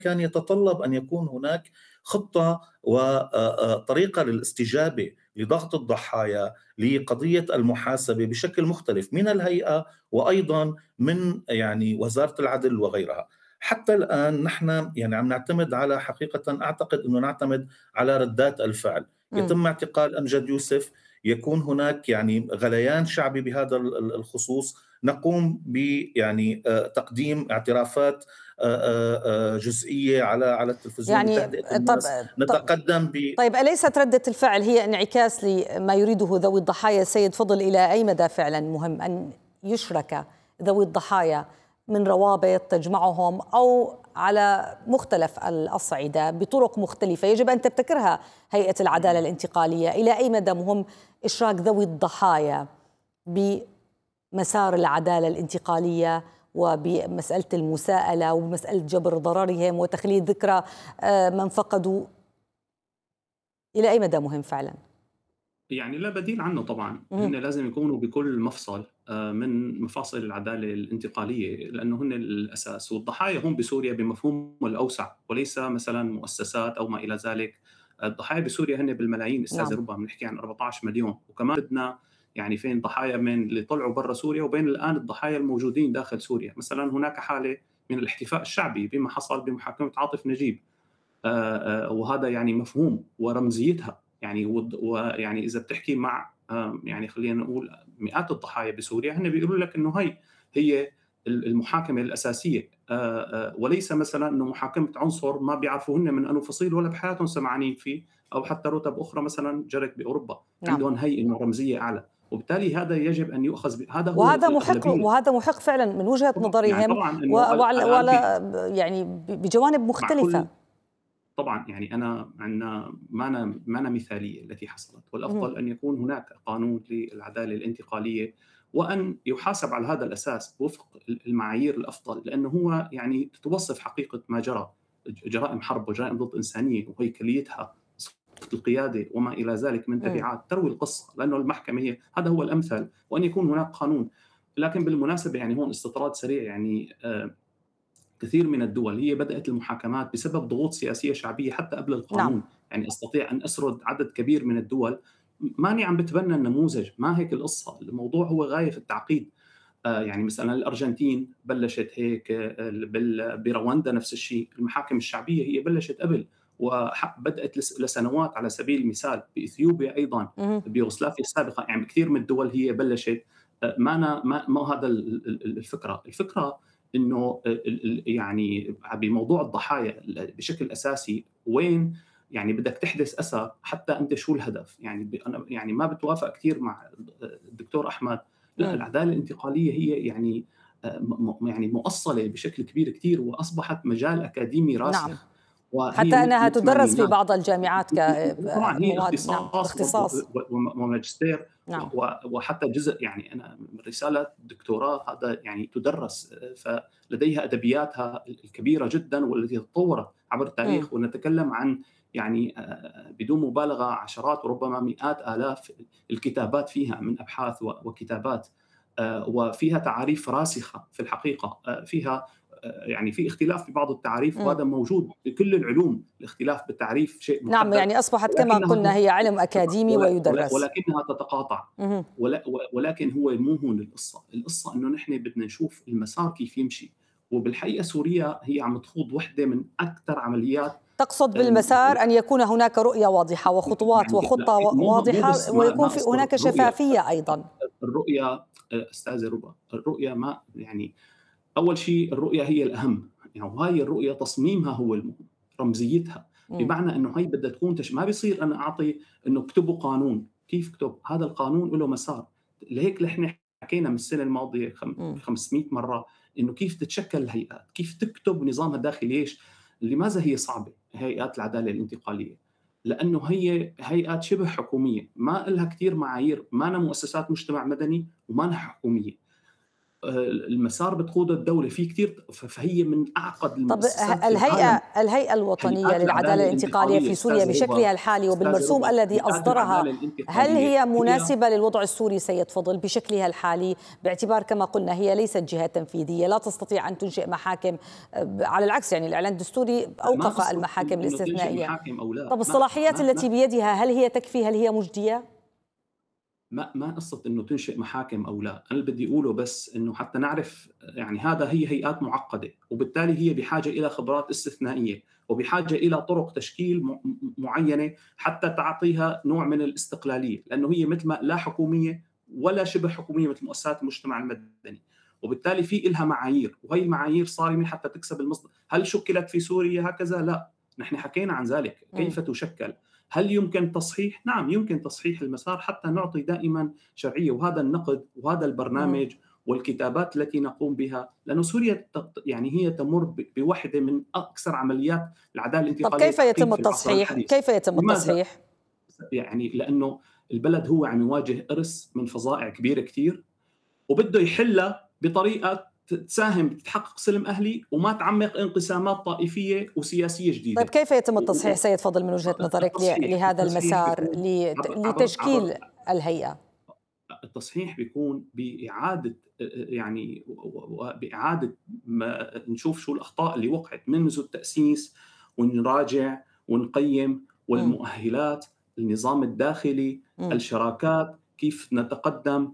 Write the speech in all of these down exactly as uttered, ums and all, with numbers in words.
كان يتطلب أن يكون هناك خطة وطريقة للاستجابة لضغط الضحايا لقضية المحاسبة بشكل مختلف من الهيئة وأيضا من يعني وزارة العدل وغيرها. حتى الآن نحن يعني عم نعتمد على حقيقة، أعتقد أنه نعتمد على ردات الفعل. إمم. يتم اعتقال أمجد يوسف، يكون هناك يعني غليان شعبي بهذا الخصوص، نقوم ب يعني آه، تقديم اعترافات آه، آه، آه، جزئية على على التلفزيون يعني لتهدئة طب الناس، طب نتقدم ب طيب أليست ردة الفعل هي انعكاس لما يريده ذوي الضحايا سيد فضل؟ إلى أي مدى فعلا مهم أن يشرك ذوي الضحايا من روابط تجمعهم أو على مختلف الأصعدة بطرق مختلفة يجب أن تبتكرها هيئة العدالة الانتقالية؟ إلى أي مدى مهم إشراك ذوي الضحايا بمسار العدالة الانتقالية وبمسألة المساءلة وبمسألة جبر ضررهم وتخليد ذكرى آه، من فقدوا؟ إلى أي مدى مهم فعلا؟ يعني لا بديل عنه طبعًا، مهم. هن لازم يكونوا بكل مفصل آآ من مفاصل العدالة الانتقالية، لأنه هن الأساس، والضحايا هم بسوريا بمفهومه الأوسع، وليس مثلًا مؤسسات أو ما إلى ذلك. الضحايا بسوريا هن بالملايين أستاذة نعم. ربا، بنحكي عن أربعة عشر مليون، وكمان بدنا يعني فين ضحايا من اللي طلعوا برا سوريا وبين الآن الضحايا الموجودين داخل سوريا. مثلًا هناك حالة من الاحتفاء الشعبي بما حصل بمحاكمة عاطف نجيب، آآ، آآ، وهذا يعني مفهوم ورمزيتها، يعني ود ويعني إذا بتحكي مع آآ، يعني خلّينا نقول مئات الضحايا بسوريا، هن بيقولوا لك إنه هي هي ال المحاكمة الأساسية، آآ، آآ، وليس مثلًا إنه محاكمة عنصر ما بيعرفوا هن من أنو فصيل ولا بحياتهم سمعانين فيه، أو حتى رُتب أخرى مثلًا جرت بأوروبا، نعم. عندهم هي إنه رمزية أعلى، وبالتالي هذا يجب أن يؤخذ ب هذا هو وهذا محق، الأغلبية. وهذا محق فعلا من وجهة طبعًا، يعني نظرهم طبعًا و- إنه ال وعلى الآن في وعلى يعني بجوانب مع كل مختلفة. طبعًا يعني أنا عندنا معنا معنا مثالية التي حصلت، مهم. والأفضل أن يكون هناك قانون للعدالة الانتقالية، وأن يحاسب على هذا الأساس وفق ال المعايير الأفضل، لأنه هو يعني توصف حقيقة ما جرى، ج جرائم حرب وجرائم ضد إنسانية وهيكليتها، سقوط القيادة وما إلى ذلك من مم. تبعات تروي القصة، لأنه المحكمة هي هذا هو الأمثل، وأن يكون هناك قانون. لكن بالمناسبة يعني هون استطراد سريع، يعني آآ كثير من الدول هي بدأت المحاكمات بسبب ضغوط سياسية شعبية حتى قبل نعم. القانون. يعني أستطيع أن أسرد عدد كبير من الدول، ماني عم بتبنى النموذج، ما هيك القصة، الموضوع هو غاية في التعقيد. آه يعني مثلا الأرجنتين بلشت هيك، آه، بال- برواندا نفس الشيء، المحاكم الشعبية هي بلشت قبل وبدأت لس- لسنوات، على سبيل المثال بإثيوبيا أيضا، مهم. بيوغوسلافيا السابقة، يعني كثير من الدول هي بلشت. آه، ما أنا ما, ما هذا ال- ال- الفكرة الفكرة انه ال- ال- يعني بموضوع الضحايا بشكل اساسي، وين يعني بدك تحدث اثر، حتى انت شو الهدف؟ يعني ب- انا يعني ما بتوافق كثير مع الدكتور احمد. لا، مم. العداله الانتقاليه هي يعني آه، م- م- يعني مؤصله بشكل كبير كثير، واصبحت مجال اكاديمي نعم. راسخ، وهي حتى مثل أنها مثل ما تدرس في اليونان. بعض الجامعات طبعا هي كمواد. نعم، اختصاص باختصاص. وماجستير، نعم. وحتى جزء، يعني انا رساله دكتوراه هذا يعني تدرس، فلديها ادبياتها الكبيره جدا والتي تطورت عبر مم. التاريخ، ونتكلم عن يعني بدون مبالغه عشرات وربما مئات الاف الكتابات فيها من ابحاث وكتابات، وفيها تعاريف راسخه في الحقيقه، فيها يعني في اختلاف في بعض التعريف، مم. وهذا موجود في كل العلوم، الاختلاف بالتعريف شيء نعم، محبب، يعني أصبحت كما قلنا ولكنها هي علم أكاديمي ويدرس. ولكنها تتقاطع. مهم. ولكن هو مو هون القصة، القصة إنه نحن بدنا نشوف المسار كيف يمشي، وبالحقيقة سوريا هي عم تخوض وحدة من أكثر عمليات. تقصد بالمسار أن يكون هناك رؤية واضحة وخطوات يعني لا، وخطة مو مو واضحة بس ما ويكون ما في أصدر هناك رؤية. شفافية أيضا. الرؤية أستاذة ربا، الرؤية ما يعني أول شيء الرؤية هي الأهم، يعني وهي الرؤية تصميمها هو المهم، رمزيتها، مم. بمعنى إنه هي بدها تكون تش... ما بيصير أنا أعطي إنه اكتبوا قانون، كيف اكتب؟ هذا القانون له مسار، لهيك نحن حكينا من السنة الماضية مم. خمسمئة مرة إنه كيف تتشكل الهيئات، كيف تكتب نظامها الداخلي. ليش؟ لماذا هي صعبة هيئات العدالة الانتقالية؟ لأنه هي هيئات شبه حكومية، ما لها كثير معايير، ما لها مؤسسات مجتمع مدني وما لها حكومية. المسار بتقوده الدولة في كثير، فهي من أعقد المؤسسات. طب الهيئة الهيئة الوطنية للعدالة الانتقالية في سوريا بشكلها الحالي وبالمرسوم الذي أصدرها، هل هي مناسبة للوضع السوري سيد فضل بشكلها الحالي، باعتبار كما قلنا هي ليست جهة تنفيذية لا تستطيع أن تنشئ محاكم، على العكس يعني الإعلان الدستوري أوقف المحاكم الاستثنائية؟ طب الصلاحيات التي بيدها هل هي تكفي، هل هي مجدية؟ ما ما قصة انه تنشئ محاكم او لا، انا اللي بدي اقوله بس انه حتى نعرف يعني هذا هي هيئات معقدة، وبالتالي هي بحاجة الى خبرات استثنائية وبحاجة الى طرق تشكيل معينة حتى تعطيها نوع من الاستقلالية، لانه هي مثل ما لا حكومية ولا شبه حكومية مثل مؤسسات المجتمع المدني، وبالتالي في إلها معايير، وهي المعايير صارمة حتى تكسب المصدر. هل شكلت في سوريا هكذا؟ لا، نحن حكينا عن ذلك، كيف تشكل. هل يمكن تصحيح؟ نعم يمكن تصحيح المسار حتى نعطي دائما شرعية، وهذا النقد وهذا البرنامج والكتابات التي نقوم بها، لأن سوريا يعني هي تمر بوحدة من أكثر عمليات العدالة الانتقالية. طب كيف يتم التصحيح؟ كيف يتم التصحيح؟ يعني لأنه البلد هو عم يواجه إرث من فظائع كبيرة كتير، وبده يحلها بطريقة تساهم تحقق سلم أهلي وما تعمق انقسامات طائفية وسياسية جديدة. طيب كيف يتم التصحيح سيد فضل من وجهة نظرك لهذا المسار لتشكيل الهيئة؟ التصحيح بيكون بإعادة يعني بإعادة ما نشوف شو الأخطاء اللي وقعت منذ التأسيس، ونراجع ونقيم، والمؤهلات، النظام الداخلي، م. الشراكات، كيف نتقدم.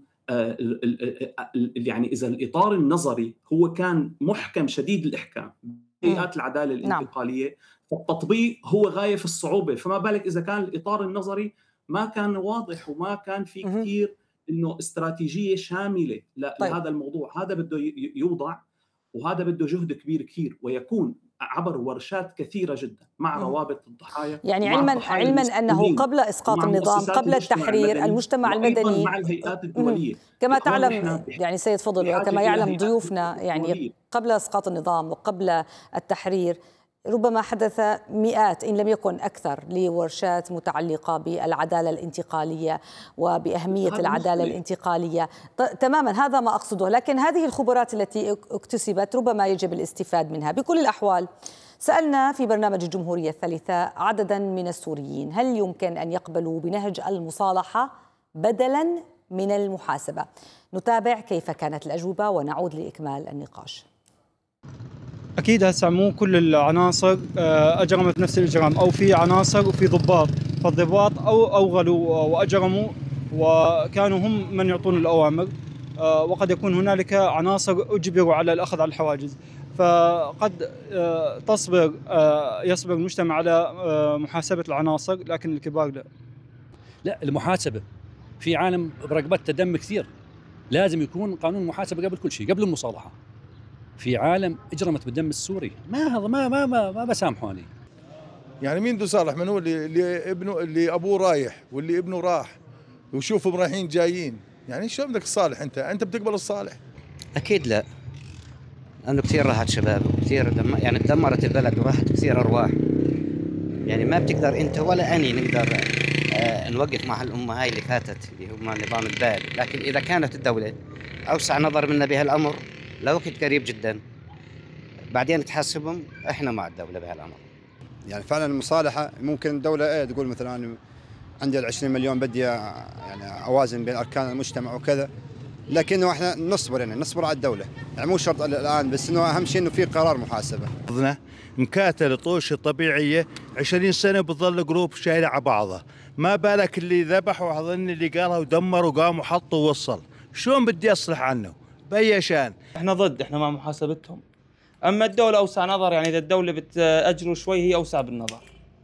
يعني إذا الإطار النظري هو كان محكم شديد الإحكام هيئات العدالة الانتقالية، فالتطبيق هو غاية في الصعوبة، فما بالك إذا كان الإطار النظري ما كان واضح وما كان في كثير إنه استراتيجية شاملة لهذا الموضوع. هذا بده يوضع، وهذا بده جهد كبير كثير، ويكون عبر ورشات كثيرة جدا مع روابط الضحايا، يعني علما علما أنه قبل إسقاط النظام، قبل التحرير، المجتمع المدني مع الهيئات الدولية كما تعلم يعني سيد فضل وكما يعلم ضيوفنا، يعني قبل إسقاط النظام وقبل التحرير ربما حدث مئات إن لم يكن أكثر لورشات متعلقة بالعدالة الانتقالية وبأهمية العدالة الانتقالية. تماما هذا ما أقصده، لكن هذه الخبرات التي اكتسبت ربما يجب الاستفاد منها. بكل الأحوال سألنا في برنامج الجمهورية الثالثة عددا من السوريين هل يمكن أن يقبلوا بنهج المصالحة بدلا من المحاسبة. نتابع كيف كانت الأجوبة ونعود لإكمال النقاش. أكيد هسه مو كل العناصر أجرمت نفس الإجرام، أو في عناصر وفي ضباط، فالضباط أو أوغلوا وأجرموا وكانوا هم من يعطون الأوامر، وقد يكون هنالك عناصر أجبروا على الأخذ على الحواجز، فقد تصبر يصبر المجتمع على محاسبة العناصر لكن الكبار لا. لا، المحاسبة في عالم برقبتها دم كثير، لازم يكون قانون محاسبة قبل كل شيء، قبل المصالحة. في عالم اجرمت بالدم السوري ما هذا ما ما ما, ما بسامحوني. يعني مين بده يصالح؟ من هو اللي, اللي ابنه اللي ابوه رايح واللي ابنه راح وشوفهم رايحين جايين، يعني شو بدك تصالح؟ انت انت بتقبل الصالح؟ اكيد لا، لانه كثير راحت شباب وكثير دم... يعني تدمرت البلد وراحت كثير ارواح، يعني ما بتقدر انت ولا اني نقدر آه نوقف مع هالامه هاي اللي فاتت اللي هم نظام البال، لكن اذا كانت الدوله اوسع نظر منا بهالامر لوقت قريب جدا بعدين تحاسبهم، احنا مع الدوله بهالامر. يعني فعلا المصالحه ممكن الدوله ايه تقول مثلا عندي العشرين مليون بدي يعني اوازن بين اركان المجتمع وكذا، لكنه احنا نصبر يعني نصبر على الدوله، يعني مو شرط الان، بس انه اهم شيء انه في قرار محاسبه. مكاتله طوش طبيعيه عشرين سنه بتظل جروب شايله على بعضها، ما بالك اللي ذبحوا اظن اللي قالها ودمر وقام وحط ووصل، شلون بدي اصلح عنه؟ بأي شان؟ احنا ضد، احنا مع محاسبتهم. اما الدوله اوسع نظر، يعني اذا الدوله بتاجروا شوي هي اوسع بالنظر.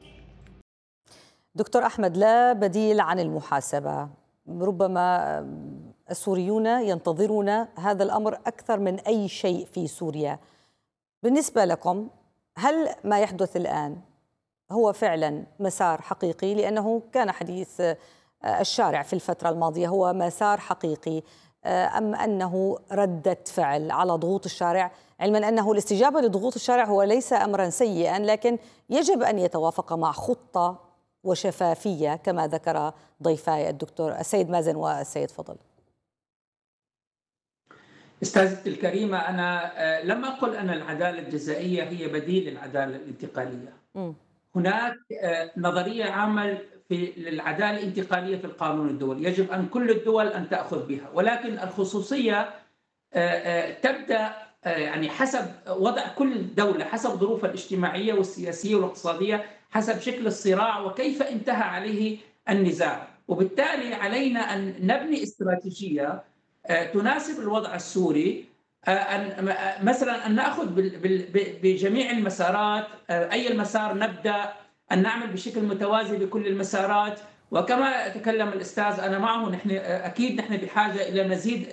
دكتور احمد، لا بديل عن المحاسبه، ربما السوريون ينتظرون هذا الامر اكثر من اي شيء في سوريا. بالنسبه لكم هل ما يحدث الان هو فعلا مسار حقيقي؟ لانه كان حديث الشارع في الفتره الماضيه هو مسار حقيقي، أم أنه ردة فعل على ضغوط الشارع، علما أنه الاستجابة لضغوط الشارع هو ليس أمرا سيئا، لكن يجب أن يتوافق مع خطة وشفافية كما ذكر ضيفاي الدكتور السيد مازن والسيد فضل. أستاذتي الكريمة، أنا لم أقل أن العدالة الجزائية هي بديل للعدالة الانتقالية. م. هناك نظرية عامة في للعدالة الانتقالية في القانون الدولي، يجب أن كل الدول أن تأخذ بها، ولكن الخصوصية تبدأ يعني حسب وضع كل دولة، حسب ظروفها الاجتماعية والسياسية والاقتصادية، حسب شكل الصراع وكيف انتهى عليه النزاع. وبالتالي علينا أن نبني استراتيجية تناسب الوضع السوري، أن مثلا أن نأخذ بجميع المسارات، أي المسار نبدأ أن نعمل بشكل متوازي بكل المسارات. وكما تكلم الأستاذ أنا معه، نحن أكيد نحن بحاجة إلى مزيد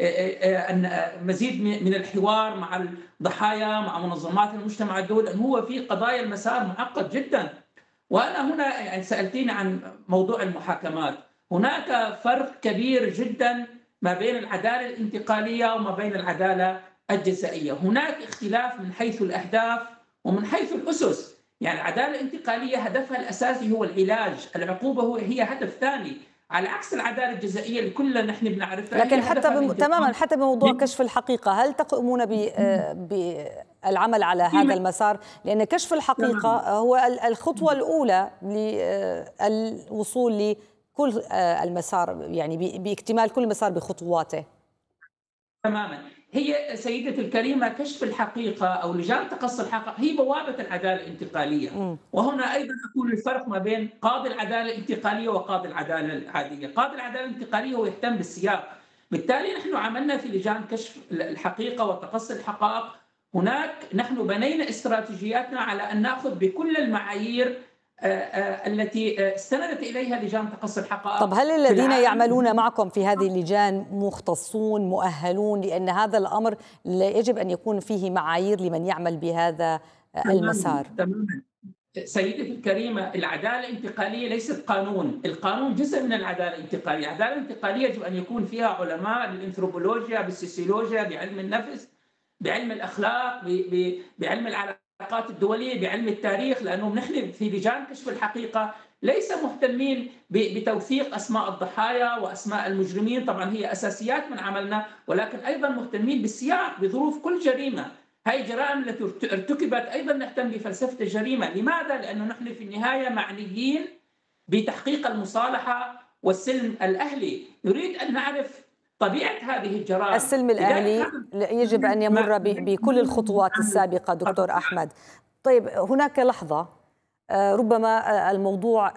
مزيد من الحوار مع الضحايا، مع منظمات المجتمع الدولي، لأن هو في قضايا المسار معقد جدا. وأنا هنا يعني سألتيني عن موضوع المحاكمات، هناك فرق كبير جدا ما بين العدالة الانتقالية وما بين العدالة الجزائية. هناك اختلاف من حيث الأهداف ومن حيث الأسس. يعني العدالة الانتقالية هدفها الأساسي هو العلاج، العقوبة هو هي هدف ثاني، على عكس العدالة الجزائية اللي كلنا نحن بنعرفها. لكن حتى بم... تماما حتى بموضوع كشف الحقيقة، هل تقومون بالعمل على هذا المسار؟ لأن كشف الحقيقة هو الخطوة الأولى للوصول لكل المسار، يعني باكتمال كل مسار بخطواته. تماما. هي سيدتي الكريمة كشف الحقيقة أو لجان تقصي الحقيقة هي بوابة العدالة الانتقالية. م. وهنا أيضا أقول الفرق ما بين قاضي العدالة الانتقالية وقاضي العدالة العادية. قاضي العدالة الانتقالية هو يهتم بالسياق، بالتالي نحن عملنا في لجان كشف الحقيقة وتقصي الحقائق، هناك نحن بنينا استراتيجياتنا على أن نأخذ بكل المعايير التي استندت إليها لجان تقصي الحقائق. طب هل الذين يعملون معكم في هذه اللجان مختصون مؤهلون؟ لأن هذا الأمر يجب أن يكون فيه معايير لمن يعمل بهذا المسار. تماما. سيدتي الكريمة، العدالة الانتقالية ليست قانون، القانون جزء من العدالة الانتقالية. العدالة الانتقالية يجب أن يكون فيها علماء بالأنثروبولوجيا، بالسوسيولوجيا، بعلم النفس، بعلم الأخلاق، بعلم العلاقات العلاقات الدولية، بعلم التاريخ، لأنه نحن في لجان كشف الحقيقة ليس مهتمين بتوثيق أسماء الضحايا وأسماء المجرمين، طبعا هي أساسيات من عملنا، ولكن أيضا مهتمين بالسياق، بظروف كل جريمة. هاي الجرائم التي ارتكبت أيضا نهتم بفلسفة الجريمة. لماذا؟ لأنه نحن في النهاية معنيين بتحقيق المصالحة والسلم الأهلي، نريد أن نعرف طبيعة هذه الجرائم. السلم الأهلي يجب أن يمر بكل الخطوات السابقة دكتور أحمد. طيب هناك لحظة ربما الموضوع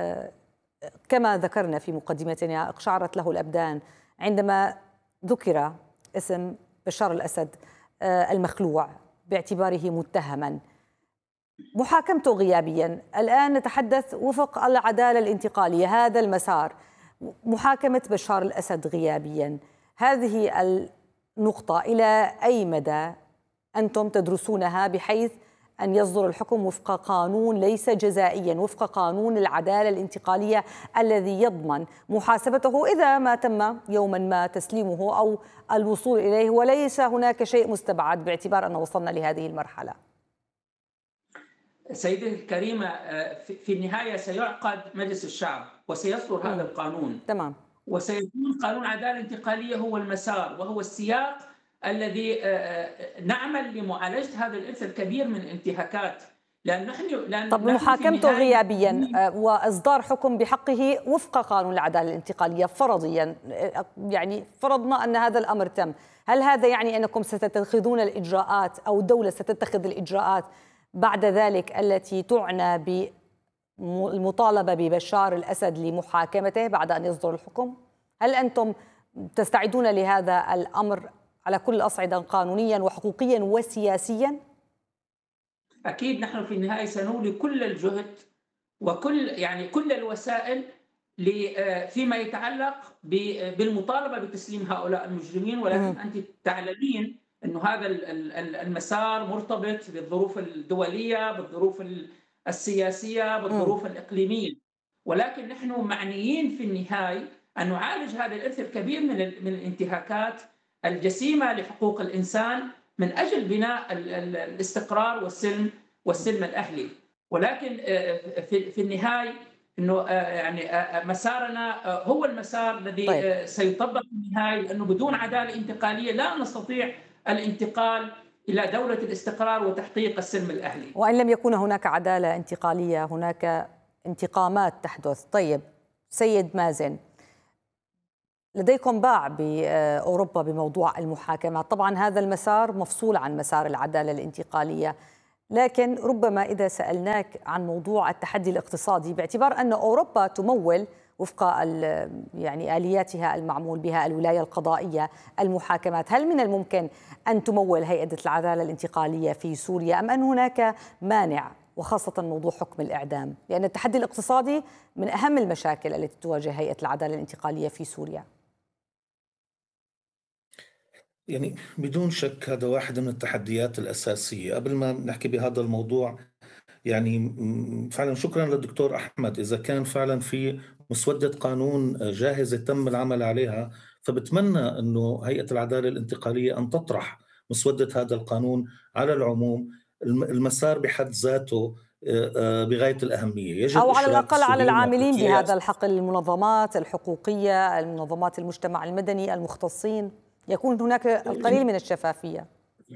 كما ذكرنا في مقدمتنا اقشعرت له الأبدان عندما ذكر اسم بشار الأسد المخلوع باعتباره متهما، محاكمته غيابيا. الآن نتحدث وفق العدالة الانتقالية، هذا المسار، محاكمة بشار الأسد غيابيا. هذه النقطة إلى أي مدى أنتم تدرسونها بحيث أن يصدر الحكم وفق قانون ليس جزائيا، وفق قانون العدالة الانتقالية الذي يضمن محاسبته إذا ما تم يوما ما تسليمه أو الوصول إليه، وليس هناك شيء مستبعد باعتبار أن وصلنا لهذه المرحلة؟ سيدتي الكريمة، في النهاية سيعقد مجلس الشعب وسيصدر هذا القانون. تمام. وسيكون قانون عدالة انتقالية هو المسار وهو السياق الذي نعمل لمعالجة هذا الإرث الكبير من الانتهاكات. لأن نحن لأن طب محاكمته غيابيا وإصدار حكم بحقه وفق قانون العدالة الانتقالية فرضيا، يعني فرضنا أن هذا الأمر تم، هل هذا يعني أنكم ستتخذون الإجراءات أو الدولة ستتخذ الإجراءات بعد ذلك التي تعنى بالمطالبة ببشار الأسد لمحاكمته بعد أن يصدر الحكم؟ هل أنتم تستعدون لهذا الأمر على كل الأصعدة قانونيا وحقوقيا وسياسيا؟ أكيد نحن في النهاية سنولي كل الجهد وكل يعني كل الوسائل فيما يتعلق بالمطالبة بتسليم هؤلاء المجرمين، ولكن أنت تعلمين أنه هذا المسار مرتبط بالظروف الدولية، بالظروف السياسية، بالظروف الإقليمية، ولكن نحن معنيين في النهاية أن نعالج هذا الإرث الكبير من من الانتهاكات الجسيمة لحقوق الإنسان من أجل بناء الاستقرار والسلم والسلم الأهلي. ولكن في النهاية انه يعني مسارنا هو المسار الذي طيب. سيطبق في النهايه، لانه بدون عداله انتقاليه لا نستطيع الانتقال الى دوله الاستقرار وتحقيق السلم الاهلي. وان لم يكن هناك عداله انتقاليه هناك انتقامات تحدث. طيب سيد مازن، لديكم باع بأوروبا بموضوع المحاكمات، طبعا هذا المسار مفصول عن مسار العدالة الانتقالية، لكن ربما إذا سألناك عن موضوع التحدي الاقتصادي، باعتبار أن أوروبا تمول وفق يعني آلياتها المعمول بها الولاية القضائية المحاكمات، هل من الممكن أن تمول هيئة العدالة الانتقالية في سوريا أم أن هناك مانع، وخاصة موضوع حكم الإعدام؟ لأن التحدي الاقتصادي من أهم المشاكل التي تواجه هيئة العدالة الانتقالية في سوريا. يعني بدون شك هذا واحد من التحديات الأساسية. قبل ما نحكي بهذا الموضوع، يعني فعلا شكرا للدكتور أحمد، إذا كان فعلا في مسودة قانون جاهزة تم العمل عليها، فبتمنى أنه هيئة العدالة الانتقالية أن تطرح مسودة هذا القانون على العموم. المسار بحد ذاته بغاية الأهمية، يجب أو على الأقل على العاملين بهذا الحقل، المنظمات الحقوقية، المنظمات المجتمع المدني، المختصين، يكون هناك القليل من الشفافية.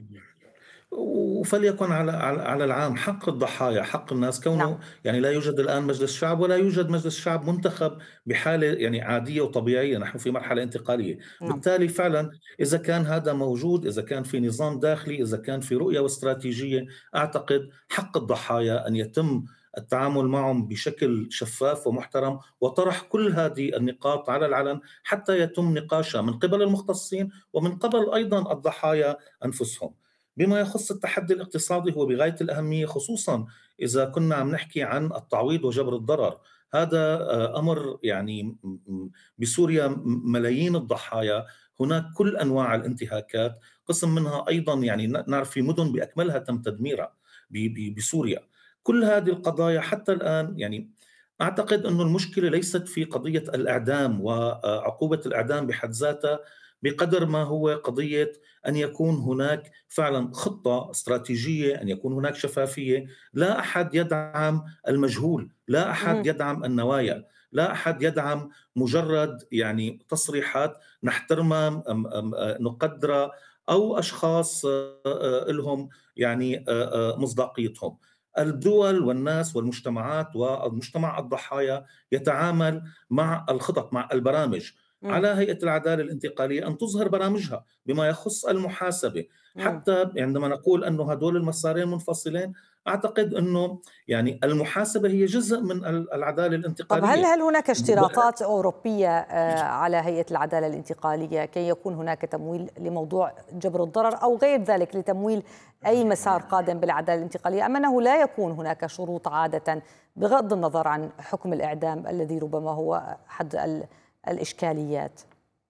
وفليكن على على العام حق الضحايا، حق الناس، كونه نعم. يعني لا يوجد الآن مجلس شعب ولا يوجد مجلس شعب منتخب بحالة يعني عادية وطبيعية، نحن في مرحلة انتقالية. نعم. بالتالي فعلا إذا كان هذا موجود، إذا كان في نظام داخلي، إذا كان في رؤية واستراتيجية، أعتقد حق الضحايا أن يتم التعامل معهم بشكل شفاف ومحترم، وطرح كل هذه النقاط على العلن حتى يتم نقاشها من قبل المختصين ومن قبل أيضا الضحايا أنفسهم. بما يخص التحدي الاقتصادي هو بغاية الأهمية، خصوصا إذا كنا عم نحكي عن التعويض وجبر الضرر. هذا أمر يعني بسوريا ملايين الضحايا، هناك كل أنواع الانتهاكات، قسم منها أيضا يعني نعرف في مدن بأكملها تم تدميرها بسوريا. كل هذه القضايا حتى الآن يعني أعتقد أن المشكلة ليست في قضية الإعدام وعقوبة الإعدام بحد ذاتها، بقدر ما هو قضية أن يكون هناك فعلا خطة استراتيجية، أن يكون هناك شفافية، لا أحد يدعم المجهول، لا أحد يدعم النوايا، لا أحد يدعم مجرد يعني تصريحات نحترمها نقدرها أو أشخاص لهم يعني مصداقيتهم. الدول والناس والمجتمعات والمجتمع الضحايا يتعامل مع الخطط، مع البرامج. م. على هيئة العدالة الانتقالية أن تظهر برامجها بما يخص المحاسبة. م. حتى عندما نقول أنه هدول المسارين منفصلين، أعتقد أنه يعني المحاسبة هي جزء من العدالة الانتقالية. طب هل هل هناك اشتراطات أوروبية على هيئة العدالة الانتقالية كي يكون هناك تمويل لموضوع جبر الضرر أو غير ذلك لتمويل أي مسار قادم بالعدالة الانتقالية، أم أنه لا يكون هناك شروط عادة بغض النظر عن حكم الإعدام الذي ربما هو حد الإشكاليات؟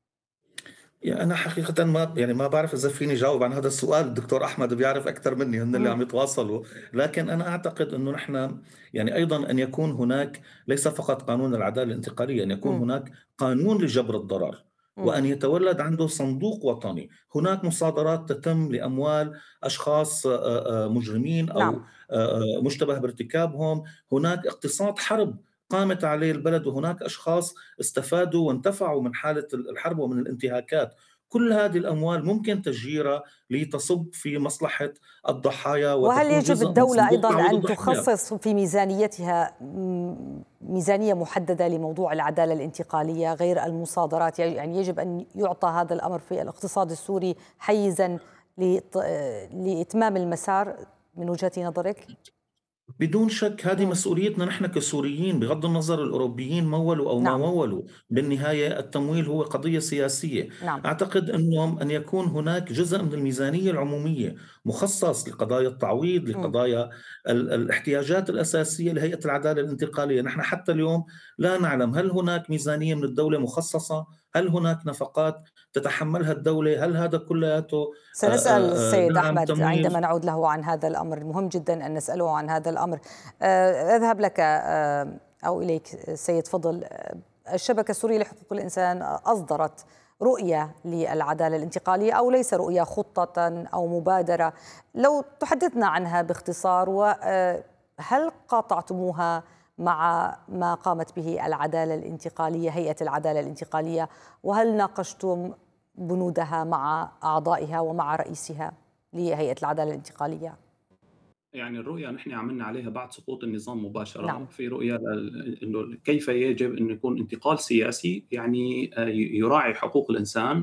يعني أنا حقيقة ما يعني ما بعرف إذا فيني جاوب عن هذا السؤال، الدكتور أحمد بيعرف أكثر مني، هن اللي عم يتواصلوا. لكن أنا أعتقد أنه نحن يعني أيضا أن يكون هناك ليس فقط قانون العدالة الانتقالية، أن يكون م. هناك قانون لجبر الضرر، م. وأن يتولد عنده صندوق وطني. هناك مصادرات تتم لأموال أشخاص مجرمين أو نعم. مشتبه بارتكابهم، هناك اقتصاد حرب قامت عليه البلد، وهناك أشخاص استفادوا وانتفعوا من حالة الحرب ومن الانتهاكات. كل هذه الأموال ممكن تجيرها لتصب في مصلحة الضحايا. وهل يجب الدولة أيضا أن تخصص في ميزانيتها ميزانية محددة لموضوع العدالة الانتقالية غير المصادرات؟ يعني يجب أن يعطى هذا الأمر في الاقتصاد السوري حيزا لإتمام المسار من وجهة نظرك؟ بدون شك هذه مسؤوليتنا نحن كسوريين، بغض النظر الأوروبيين مولوا أو نعم. ما مولوا، بالنهاية التمويل هو قضية سياسية. نعم. أعتقد أنهم أن يكون هناك جزء من الميزانية العمومية مخصص لقضايا التعويض، لقضايا الاحتياجات الأساسية لهيئة العدالة الانتقالية. نحن حتى اليوم لا نعلم هل هناك ميزانية من الدولة مخصصة، هل هناك نفقات تتحملها الدولة، هل هذا كلياته؟ سنسأل السيد أحمد تمويل. عندما نعود له عن هذا الأمر، مهم جدا أن نسأله عن هذا الأمر. أذهب لك أو إليك سيد فضل. الشبكة السورية لحقوق الإنسان أصدرت رؤية للعدالة الانتقالية، أو ليس رؤية، خطة أو مبادرة، لو تحدثنا عنها باختصار، وهل قاطعتموها مع ما قامت به العدالة الانتقالية، هيئة العدالة الانتقالية، وهل ناقشتم بنودها مع أعضائها ومع رئيسها لهيئة العدالة الانتقالية؟ يعني الرؤية نحن عملنا عليها بعد سقوط النظام مباشرة. نعم. في رؤية إنه كيف يجب أن يكون انتقال سياسي يعني يراعي حقوق الإنسان،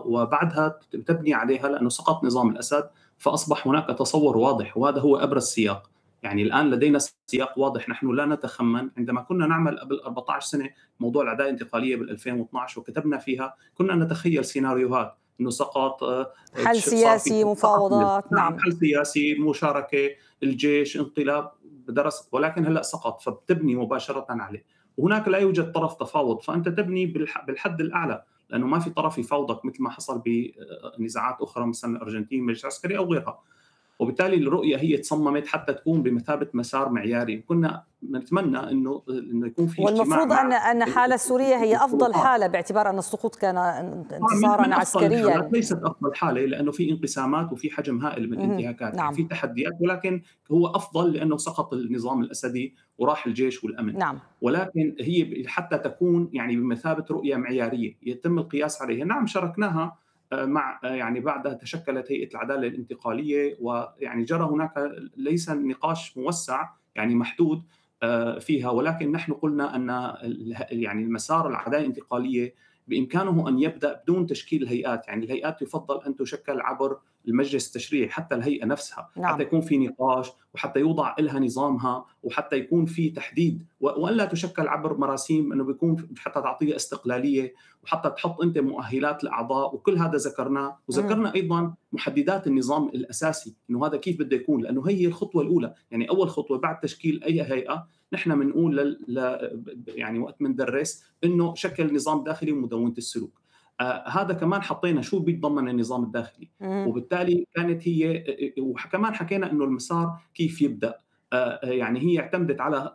وبعدها تبني عليها لأنه سقط نظام الأسد فأصبح هناك تصور واضح، وهذا هو أبرز سياق. يعني الآن لدينا سياق واضح، نحن لا نتخمن. عندما كنا نعمل قبل أربعة عشر سنة موضوع العدالة الانتقالية بال ألفين واثني عشر وكتبنا فيها، كنا نتخيل سيناريوهات انه سقط حل سياسي، مفاوضات، نعم، حل سياسي، مشاركه، الجيش، انقلاب، درس، ولكن هلا سقط فبتبني مباشره عليه. وهناك لا يوجد طرف تفاوض، فانت تبني بالحد الاعلى، لانه ما في طرف يفاوضك مثل ما حصل بنزاعات اخرى مثلا الارجنتين، مجلس عسكري او غيرها. وبالتالي الرؤيه هي تصممت حتى تكون بمثابه مسار معياري. كنا نتمنى انه انه يكون في والمفروض ان ان حاله سوريا هي افضل حاله باعتبار ان السقوط كان انتصارا عسكريا. ليست افضل حاله لانه في انقسامات وفي حجم هائل من الانتهاكات، نعم. يعني في تحديات، ولكن هو افضل لانه سقط النظام الاسدي وراح الجيش والامن. نعم. ولكن هي حتى تكون يعني بمثابه رؤيه معياريه يتم القياس عليها. نعم شاركناها مع يعني بعدها تشكلت هيئة العدالة الانتقالية، ويعني جرى هناك ليس نقاش موسع يعني محدود فيها، ولكن نحن قلنا أن يعني المسار العدالة الانتقالية بإمكانه أن يبدأ بدون تشكيل الهيئات. يعني الهيئات يفضل أن تشكل عبر المجلس التشريعي، حتى الهيئة نفسها، نعم. حتى يكون في نقاش وحتى يوضع لها نظامها وحتى يكون في تحديد، وأن لا تشكل عبر مراسيم، أنه بيكون حتى تعطيها استقلالية وحتى تحط أنت مؤهلات الأعضاء، وكل هذا ذكرناه. وذكرنا أيضا محددات النظام الأساسي، أنه هذا كيف بده يكون، لأنه هي الخطوة الأولى. يعني أول خطوة بعد تشكيل أي هيئة نحن بنقول ل... يعني وقت بندرس انه شكل نظام داخلي ومدونه السلوك. آه هذا كمان حطينا شو بيتضمن النظام الداخلي، مم. وبالتالي كانت هي، وكمان حكينا انه المسار كيف يبدا. آه يعني هي اعتمدت على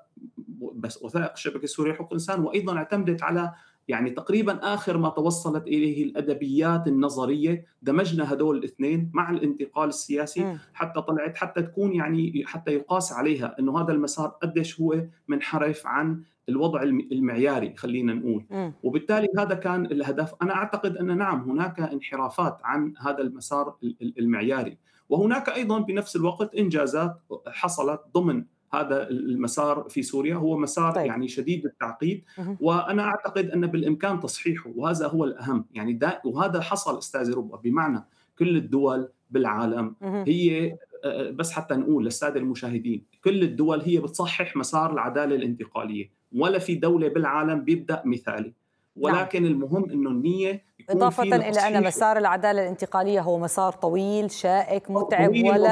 بس وثائق الشبكه السوريه لحقوق الانسان، وايضا اعتمدت على يعني تقريبا آخر ما توصلت إليه الأدبيات النظرية، دمجنا هدول الاثنين مع الانتقال السياسي م. حتى طلعت حتى تكون يعني حتى يقاس عليها إنه هذا المسار قديش هو منحرف عن الوضع المعياري خلينا نقول. م. وبالتالي هذا كان الهدف. أنا أعتقد أن نعم هناك انحرافات عن هذا المسار المعياري، وهناك أيضا بنفس الوقت إنجازات حصلت ضمن هذا المسار في سوريا. هو مسار طيب. يعني شديد التعقيد، وأنا أعتقد أن بالإمكان تصحيحه، وهذا هو الأهم. يعني وهذا حصل أستاذ ربا، بمعنى كل الدول بالعالم هي، بس حتى نقول للسادة المشاهدين، كل الدول هي بتصحح مسار العدالة الانتقالية، ولا في دولة بالعالم بيبدأ مثالي، ولكن نعم. المهم إنه النية يكون إضافة إلى أن مسار العدالة الانتقالية هو مسار طويل شائك متعب،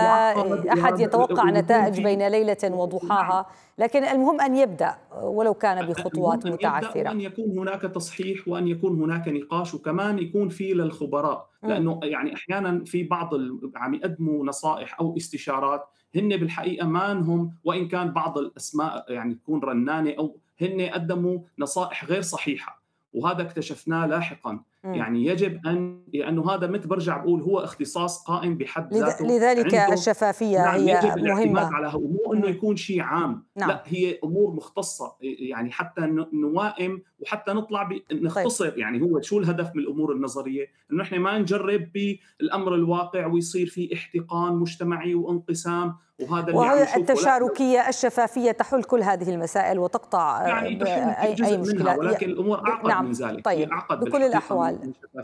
ولا أحد يتوقع نتائج بين ليلة وضحاها، لكن المهم أن يبدأ ولو كان بخطوات متعثرة، وأن يكون هناك تصحيح، وأن يكون هناك نقاش، وكمان يكون في للخبراء، لأنه يعني أحيانا في بعض عم يقدموا نصائح أو استشارات هن بالحقيقة ما هم، وإن كان بعض الأسماء يعني تكون رنانة، أو هن قدموا نصائح غير صحيحة، وهذا اكتشفناه لاحقا. مم. يعني يجب أن، لأنه هذا مثل برجع بقول هو اختصاص قائم بحد ذاته، لذلك الشفافية نعم هي يجب مهمة على مو أنه يكون شيء عام، نعم. لا هي أمور مختصة، يعني حتى نوائم وحتى نطلع نختصر. طيب. يعني هو شو الهدف من الأمور النظرية؟ إنه إحنا ما نجرب بالأمر الواقع ويصير في احتقان مجتمعي وانقسام، وهذا وهي اللي التشاركية الشفافية تحل كل هذه المسائل وتقطع يعني أي, أي مشكلة، ولكن الأمور أعقد نعم. من ذلك. طيب. بكل الأحوال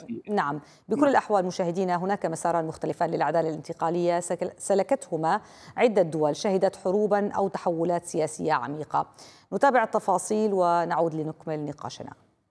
نعم بكل نعم. الأحوال مشاهدينا، هناك مساران مختلفان للعدالة الانتقالية سلكتهما عدة دول شهدت حروبا أو تحولات سياسية عميقة. نتابع التفاصيل ونعود لنكمل نقاشنا.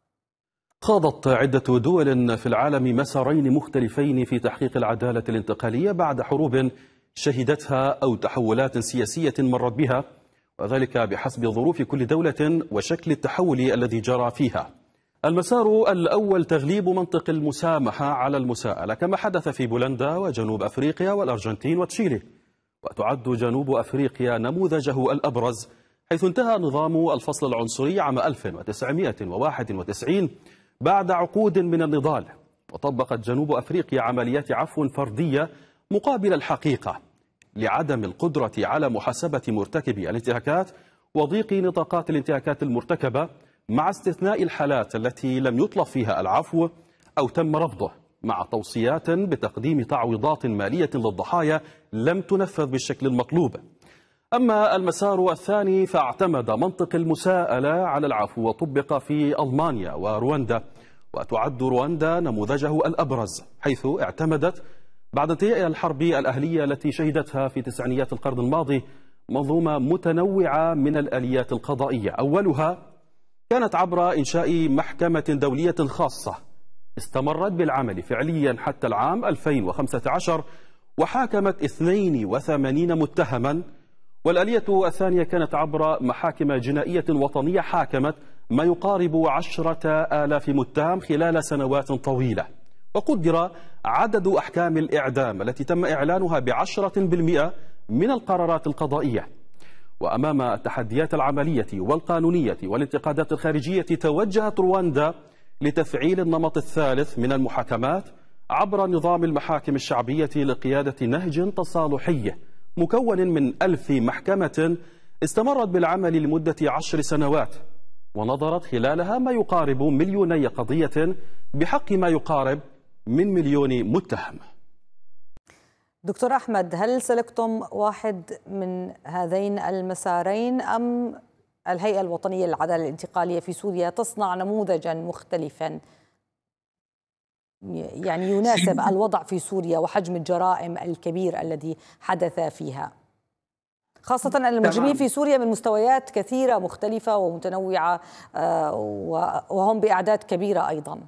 خاضت عدة دول في العالم مسارين مختلفين في تحقيق العدالة الانتقالية بعد حروب شهدتها أو تحولات سياسية مرت بها، وذلك بحسب ظروف كل دولة وشكل التحول الذي جرى فيها. المسار الأول تغليب منطق المسامحة على المساءلة، كما حدث في بولندا وجنوب أفريقيا والأرجنتين وتشيلي، وتعد جنوب أفريقيا نموذجه الأبرز، حيث انتهى نظام الفصل العنصري عام ألف وتسعمائة وواحد وتسعين بعد عقود من النضال، وطبقت جنوب أفريقيا عمليات عفو فردية مقابل الحقيقة لعدم القدرة على محاسبة مرتكبي الانتهاكات وضيق نطاقات الانتهاكات المرتكبة، مع استثناء الحالات التي لم يطلب فيها العفو أو تم رفضه، مع توصيات بتقديم تعويضات مالية للضحايا لم تنفذ بالشكل المطلوب. أما المسار الثاني فاعتمد منطق المساءلة على العفو وطبق في ألمانيا ورواندا، وتعد رواندا نموذجه الأبرز، حيث اعتمدت بعد انتهاء الحرب الأهلية التي شهدتها في تسعينيات القرن الماضي منظومة متنوعة من الآليات القضائية. أولها كانت عبر إنشاء محكمة دولية خاصة استمرت بالعمل فعليا حتى العام ألفين وخمسة عشر وحاكمت اثنين وثمانين متهما. والآلية الثانية كانت عبر محاكم جنائية وطنية حاكمت ما يقارب عشرة آلاف متهم خلال سنوات طويلة. وقدر عدد أحكام الإعدام التي تم إعلانها بعشرة بالمئة من القرارات القضائية. وأمام التحديات العملية والقانونية والانتقادات الخارجية توجهت رواندا لتفعيل النمط الثالث من المحاكمات عبر نظام المحاكم الشعبية لقيادة نهج تصالحي مكون من ألف محكمة استمرت بالعمل لمدة عشر سنوات، ونظرت خلالها ما يقارب مليوني قضية بحق ما يقارب من مليون متهم. دكتور أحمد، هل سلكتم واحد من هذين المسارين أم الهيئة الوطنية للعدالة الانتقالية في سوريا تصنع نموذجا مختلفا يعني يناسب الوضع في سوريا وحجم الجرائم الكبير الذي حدث فيها، خاصة أن المجرمين في سوريا من مستويات كثيرة مختلفة ومتنوعة وهم بأعداد كبيرة أيضا؟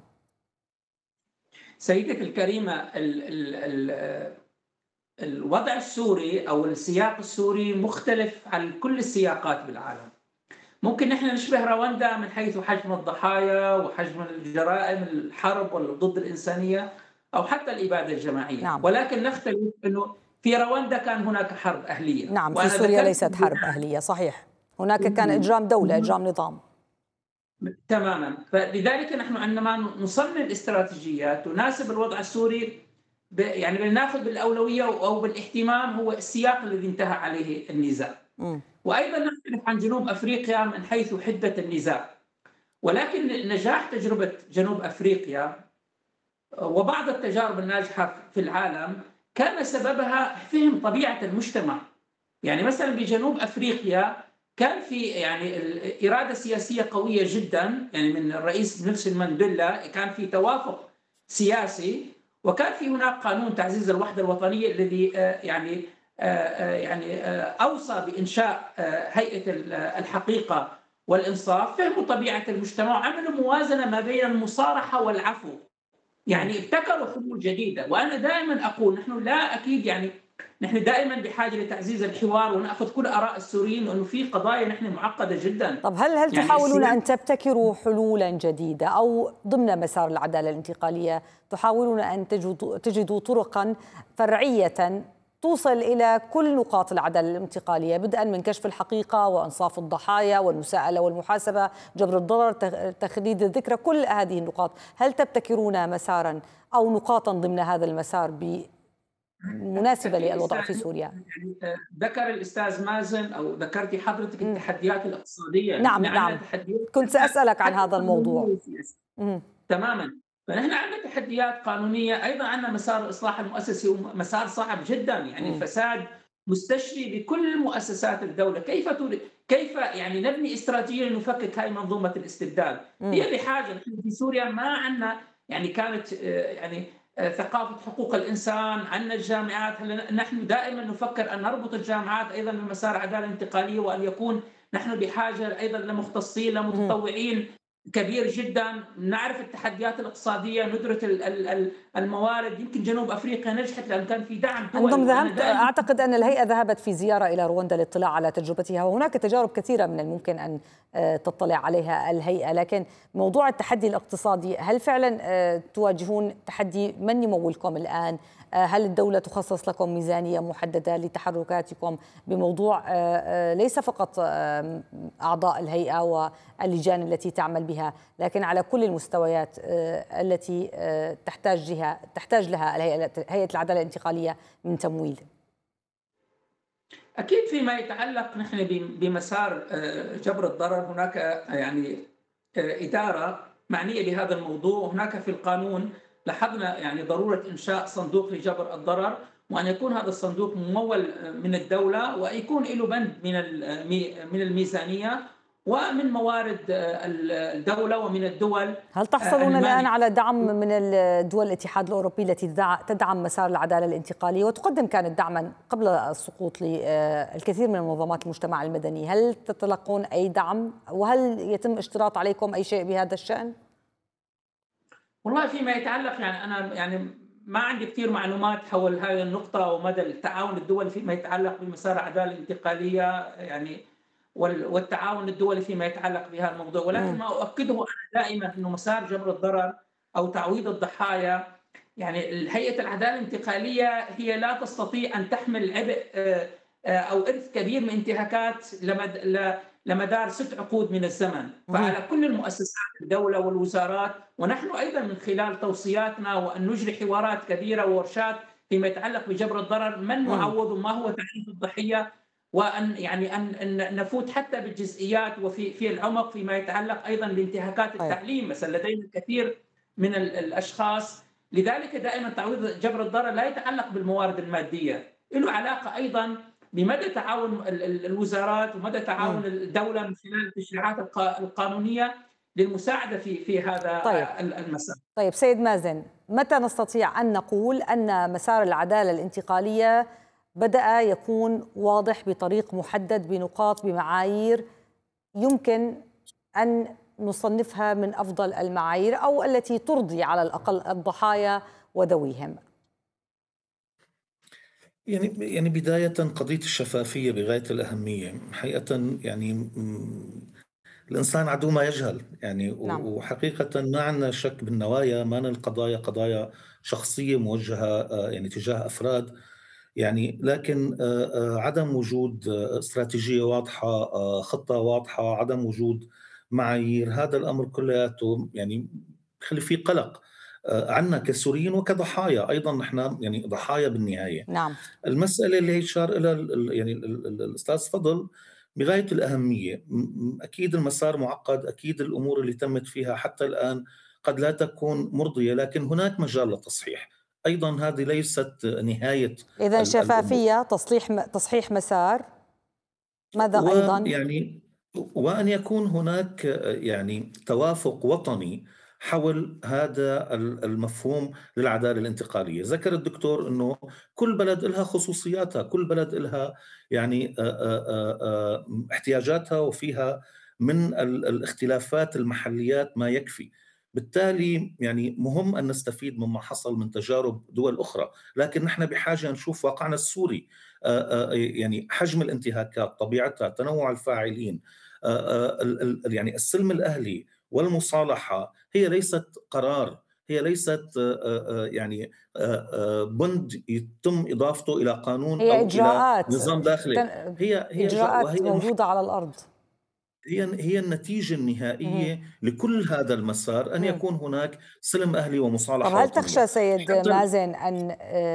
سيدتي الكريمة، ال ال ال الوضع السوري أو السياق السوري مختلف عن كل السياقات بالعالم. ممكن نحن نشبه رواندا من حيث حجم الضحايا وحجم الجرائم الحرب ضد الإنسانية أو حتى الإبادة الجماعية. نعم. ولكن نختلف أنه في رواندا كان هناك حرب أهلية. نعم، في سوريا ليست حرب أهلية، صحيح، هناك كان إجرام دولة، إجرام نظام. تماما. فلذلك نحن عندما نصمم استراتيجيات تناسب الوضع السوري يعني بناخذ بالأولوية أو بالاهتمام هو السياق الذي انتهى عليه النزاع. م. وأيضا نختلف عن جنوب أفريقيا من حيث حدة النزاع، ولكن نجاح تجربة جنوب أفريقيا وبعض التجارب الناجحة في العالم كان سببها فهم طبيعة المجتمع. يعني مثلا بجنوب أفريقيا كان في يعني إرادة سياسية قوية جدا، يعني من الرئيس نيلسون مانديلا كان في توافق سياسي، وكان في هناك قانون تعزيز الوحدة الوطنية الذي يعني يعني أوصى بإنشاء هيئة الحقيقة والإنصاف. فهموا طبيعة المجتمع وعملوا موازنة ما بين المصارحة والعفو، يعني ابتكروا حلول جديدة. وأنا دائما أقول نحن لا أكيد يعني نحن دائما بحاجة لتعزيز الحوار ونأخذ كل آراء السوريين، لأنه في قضايا نحن معقدة جدا. طب هل هل يعني تحاولون أن تبتكروا حلولا جديدة أو ضمن مسار العدالة الانتقالية تحاولون أن تجدوا, تجدوا طرقا فرعية توصل إلى كل نقاط العدالة الانتقالية، بدءا من كشف الحقيقة وإنصاف الضحايا والمساءلة والمحاسبة، جبر الضرر، تخليد الذكرى، كل هذه النقاط؟ هل تبتكرون مسارا أو نقاطا ضمن هذا المسار مناسبة للوضع في سوريا؟ يعني ذكر الأستاذ مازن أو ذكرتي حضرتك التحديات الاقتصادية. نعم نعم، كنت سأسألك عن هذا الموضوع. تماما. فنحن عندنا تحديات قانونية، أيضا عندنا مسار الإصلاح المؤسسي ومسار صعب جدا، يعني الفساد مستشري بكل مؤسسات الدولة. كيف تريد كيف يعني نبني استراتيجية نفكك هاي منظومة الاستبداد؟ هي بحاجة. نحن في سوريا ما عندنا يعني كانت يعني ثقافة حقوق الإنسان، عندنا الجامعات. نحن دائما نفكر أن نربط الجامعات أيضا بمسار عدالة انتقالية، وأن يكون نحن بحاجة أيضا لمختصين لمتطوعين كبير جدا. نعرف التحديات الاقتصادية، ندرة الموارد. يمكن جنوب أفريقيا نجحت لأن كان في دعم دولي. ذهبت أعتقد أن الهيئة ذهبت في زيارة إلى رواندا للاطلاع على تجربتها، وهناك تجارب كثيرة من الممكن أن تطلع عليها الهيئة. لكن موضوع التحدي الاقتصادي، هل فعلا تواجهون تحدي من يمولكم الآن؟ هل الدولة تخصص لكم ميزانية محددة لتحركاتكم بموضوع ليس فقط أعضاء الهيئة واللجان التي تعمل بها، لكن على كل المستويات التي تحتاج جهة تحتاج لها الهيئة هيئة العدالة الانتقالية من تمويل؟ أكيد فيما يتعلق نحن بمسار جبر الضرر هناك يعني إدارة معنية بهذا الموضوع، وهناك في القانون لاحظنا يعني ضرورة إنشاء صندوق لجبر الضرر، وأن يكون هذا الصندوق ممول من الدولة ويكون له بند من من الميزانية ومن موارد الدولة ومن الدول. هل تحصلون الآن على دعم من الدول الاتحاد الأوروبي التي تدعم مسار العدالة الانتقالية وتقدم كانت دعما قبل السقوط للكثير من منظمات المجتمع المدني؟ هل تتلقون أي دعم وهل يتم اشتراط عليكم أي شيء بهذا الشأن؟ والله فيما يتعلق يعني أنا يعني ما عندي كثير معلومات حول هذه النقطة ومدى التعاون الدولي فيما يتعلق بمسار العدالة الانتقالية يعني والتعاون الدولي فيما يتعلق بهذا الموضوع، ولكن ما أؤكده أنا دائما أنه مسار جبر الضرر أو تعويض الضحايا يعني الهيئة العدالة الانتقالية هي لا تستطيع أن تحمل عبء أو إرث كبير من انتهاكات لمدار ست عقود من الزمن، فعلى كل المؤسسات الدولة والوزارات ونحن أيضا من خلال توصياتنا وأن نجري حوارات كبيرة وورشات فيما يتعلق بجبر الضرر من نعوض وما هو تعريف الضحية، وأن يعني أن نفوت حتى بالجزئيات وفي في العمق فيما يتعلق أيضا بانتهاكات التعليم. مثلا لدينا الكثير من الأشخاص، لذلك دائما تعويض جبر الضرر لا يتعلق بالموارد المادية، له علاقة أيضا بمدى تعاون الوزارات ومدى تعاون الدولة من خلال التشريعات القانونية للمساعدة في في هذا طيب. المسار. طيب سيد مازن، متى نستطيع أن نقول أن مسار العدالة الانتقالية بدأ يكون واضح بطريق محدد بنقاط بمعايير يمكن أن نصنفها من أفضل المعايير أو التي ترضي على الأقل الضحايا وذويهم؟ يعني يعني بداية قضية الشفافية بغاية الأهمية حقيقة. يعني الإنسان عدو ما يجهل يعني نعم. وحقيقة ما عندنا شك بالنوايا، ما القضايا قضايا شخصية موجهة يعني تجاه أفراد يعني، لكن عدم وجود استراتيجية واضحة، خطة واضحة، عدم وجود معايير، هذا الأمر كلياته يعني بخلي فيه قلق عنا كسوريين وكضحايا أيضا. نحن يعني ضحايا بالنهاية. نعم. المسألة اللي أشار إلى يعني الأستاذ فضل بغاية الأهمية، أكيد المسار معقد، أكيد الأمور اللي تمت فيها حتى الآن قد لا تكون مرضية، لكن هناك مجال للتصحيح أيضا. هذه ليست نهاية. إذا شفافية، تصليح تصحيح مسار، ماذا أيضا؟ يعني وأن يكون هناك يعني توافق وطني حول هذا المفهوم للعدالة الانتقالية. ذكر الدكتور أنه كل بلد لها خصوصياتها، كل بلد لها يعني احتياجاتها وفيها من الاختلافات المحليات ما يكفي. بالتالي يعني مهم أن نستفيد مما حصل من تجارب دول أخرى، لكن نحن بحاجة نشوف واقعنا السوري، يعني حجم الانتهاكات، طبيعتها، تنوع الفاعلين، يعني السلم الأهلي والمصالحة هي ليست قرار، هي ليست يعني بند يتم إضافته إلى قانون هي أو إجراءات إلى نظام داخلي. هي هي إجراءات وهي موجودة على الأرض. هي هي النتيجة النهائية مم. لكل هذا المسار أن مم. يكون هناك سلم أهلي ومصالحة. طب هل تخشى سيد مازن أن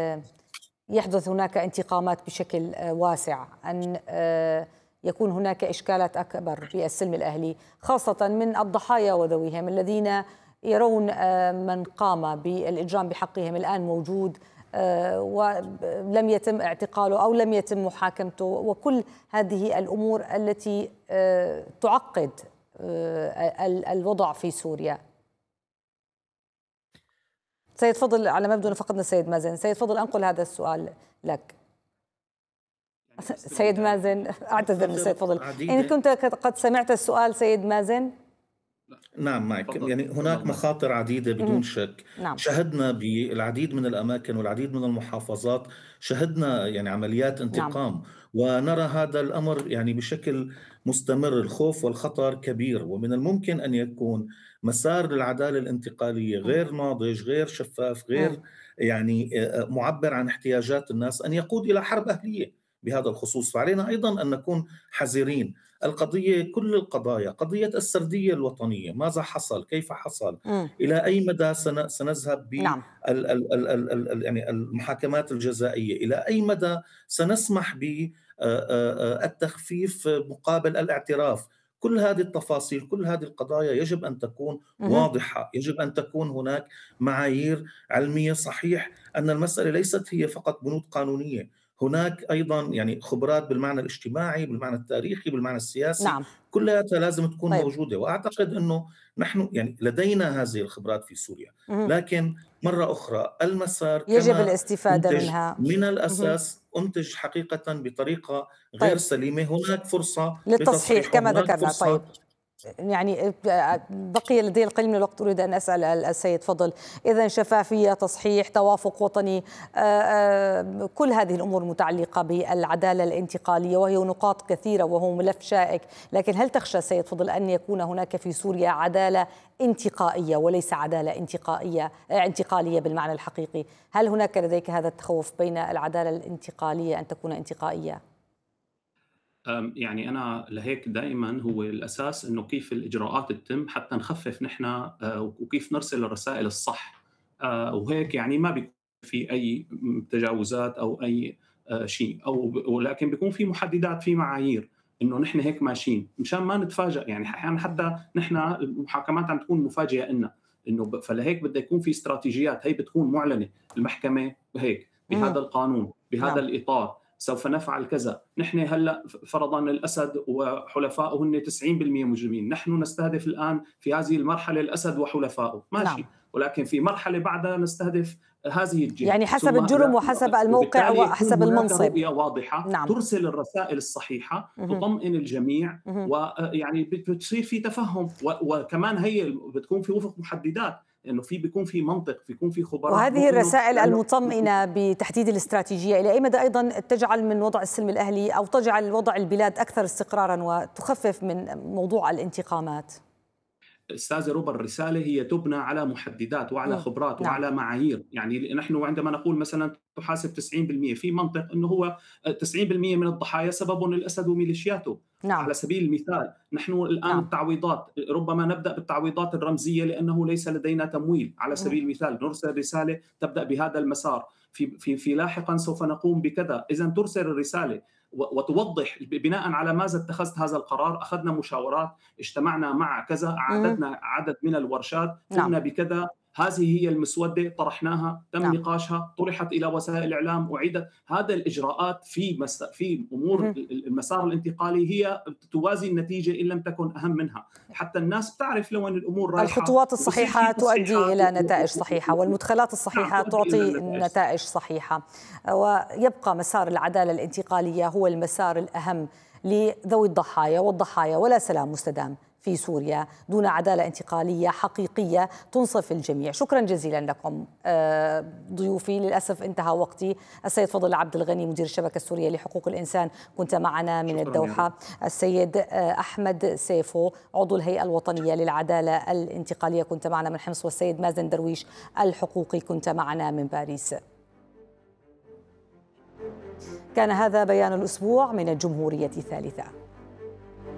يحدث هناك انتقامات بشكل واسع، أن يكون هناك إشكالات أكبر في السلم الأهلي خاصة من الضحايا وذويهم الذين يرون من قام بالإجرام بحقهم الآن موجود ولم يتم اعتقاله أو لم يتم محاكمته، وكل هذه الأمور التي تعقد الوضع في سوريا؟ سيد فضل، على ما يبدو فقدنا السيد مازن. سيد فضل، أنقل هذا السؤال لك. سيد مازن، أعتذر من سيد فضل، إن كنت قد سمعت السؤال سيد مازن. نعم معك. يعني هناك مخاطر عديدة بدون شك. نعم. شهدنا بالعديد من الأماكن والعديد من المحافظات، شهدنا يعني عمليات انتقام. نعم. ونرى هذا الأمر يعني بشكل مستمر. الخوف والخطر كبير، ومن الممكن أن يكون مسار للعدالة الانتقالية غير ناضج، غير شفاف، غير م. يعني معبر عن احتياجات الناس، أن يقود إلى حرب أهلية بهذا الخصوص. فعلينا أيضا أن نكون حذرين. القضية كل القضايا، قضية السردية الوطنية، ماذا حصل؟ كيف حصل؟ مم. إلى أي مدى سن- سنذهب ب نعم. ال- ال- ال- ال- ال- ال- يعني المحاكمات الجزائية؟ إلى أي مدى سنسمح بالتخفيف مقابل الاعتراف؟ كل هذه التفاصيل، كل هذه القضايا يجب أن تكون مهم. واضحة، يجب أن تكون هناك معايير علمية. صحيح أن المسألة ليست هي فقط بنود قانونية، هناك أيضا يعني خبرات بالمعنى الاجتماعي، بالمعنى التاريخي، بالمعنى السياسي، نعم. كلها لازم تكون طيب. موجودة. وأعتقد أنه نحن يعني لدينا هذه الخبرات في سوريا، مهم. لكن مرة أخرى المسار يجب كما الاستفادة أنتج منها من مهم. الأساس أنتج حقيقة بطريقة غير طيب. سليمة. هناك فرصة للتصحيح كما هناك ذكرنا. فرصة. طيب، يعني بقي لدي القليل من الوقت، أريد أن أسأل السيد فضل، إذا شفافية، تصحيح، توافق وطني، كل هذه الأمور متعلقة بالعدالة الانتقالية وهي نقاط كثيرة وهو ملف شائك، لكن هل تخشى سيد فضل أن يكون هناك في سوريا عدالة انتقائية وليس عدالة انتقائية انتقالية بالمعنى الحقيقي؟ هل هناك لديك هذا التخوف بين العدالة الانتقالية أن تكون انتقائية؟ يعني أنا لهيك دائما هو الأساس إنه كيف الإجراءات تتم حتى نخفف نحن وكيف نرسل الرسائل الصح، وهيك يعني ما بيكون في أي تجاوزات أو أي شيء، أو ولكن بيكون في محددات، في معايير إنه نحن هيك ماشيين مشان ما نتفاجأ. يعني أحيانا حتى نحن المحاكمات عم تكون مفاجئة لنا، إنه فلهيك بده يكون في استراتيجيات، هي بتكون معلنة المحكمة هيك بهذا القانون بهذا نعم. الإطار سوف نفعل كذا. نحن هلا فرضا الأسد وحلفائه هن تسعين بالمئة مجرمين، نحن نستهدف الآن في هذه المرحلة الأسد وحلفائه، ماشي نعم. ولكن في مرحلة بعدها نستهدف هذه الجهة، يعني حسب الجرم وحسب الموقع وحسب المنصب، رؤية واضحة نعم. ترسل الرسائل الصحيحة، مه. تطمئن الجميع، ويعني بتصير في تفهم، وكمان هي بتكون في وفق محددات، انه في بيكون في منطق، بيكون في خبراء. وهذه الرسائل المطمئنه بتحديد الاستراتيجيه الى اي مدى ايضا تجعل من وضع السلم الاهلي او تجعل وضع البلاد اكثر استقرارا وتخفف من موضوع الانتقامات؟ استاذ روبا، الرساله هي تبنى على محددات وعلى خبرات نعم. وعلى معايير. يعني نحن عندما نقول مثلا تحاسب تسعين بالمئة، في منطق انه هو تسعين بالمئة من الضحايا سبب الاسد وميليشياته نعم. على سبيل المثال نحن الان نعم. التعويضات، ربما نبدا بالتعويضات الرمزيه لانه ليس لدينا تمويل. على سبيل المثال نرسل رساله تبدا بهذا المسار، في في في لاحقا سوف نقوم بكذا. اذا ترسل الرساله وتوضح بناء على ماذا اتخذت هذا القرار، أخذنا مشاورات، اجتمعنا مع كذا، أعددنا عدد من الورشات، قمنا نعم. بكذا، هذه هي المسودة، طرحناها، تم نعم. نقاشها، طرحت إلى وسائل الإعلام، وعيدت. هذا الإجراءات في مس... في أمور م- المسار الانتقالي هي توازي النتيجة إن لم تكن أهم منها، حتى الناس بتعرف لو أن الأمور رايحة. الخطوات الصحيحة تؤدي إلى نتائج صحيحة، والمدخلات الصحيحة نعم. تعطي نتائج صحيحة، ويبقى مسار العدالة الانتقالية هو المسار الأهم لذوي الضحايا والضحايا، ولا سلام مستدام في سوريا دون عدالة انتقالية حقيقية تنصف الجميع. شكرا جزيلا لكم ضيوفي، للأسف انتهى وقتي. السيد فضل عبد الغني مدير الشبكة السورية لحقوق الإنسان كنت معنا من الدوحة، السيد أحمد سيفو عضو الهيئة الوطنية للعدالة الانتقالية كنت معنا من حمص، والسيد مازن درويش الحقوقي كنت معنا من باريس. كان هذا بيان الأسبوع من الجمهورية الثالثة.